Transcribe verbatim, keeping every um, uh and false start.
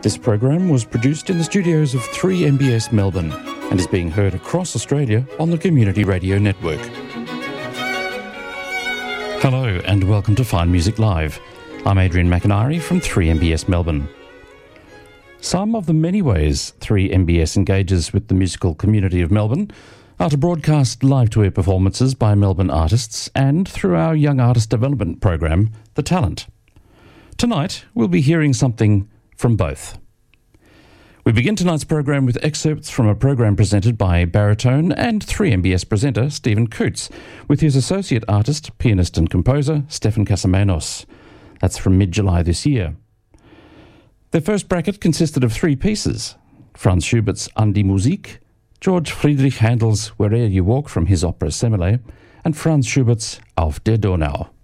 This program was produced in the studios of three M B S Melbourne and is being heard across Australia on the Community Radio Network. Hello and welcome to Fine Music Live. I'm Adrian McIntyre from three M B S Melbourne. Some of the many ways three M B S engages with the musical community of Melbourne are to broadcast live-to-air performances by Melbourne artists and through our Young Artist Development Program, The Talent. Tonight, we'll be hearing something from both. We begin tonight's program with excerpts from a program presented by baritone and three M B S presenter Stephen Coots with his associate artist, pianist and composer Stefan Casamenos. That's from mid-July this year. Their first bracket consisted of three pieces: Franz Schubert's An die Musik, George Friedrich Handel's Where'er You Walk from his opera Semele, and Franz Schubert's Auf der Donau.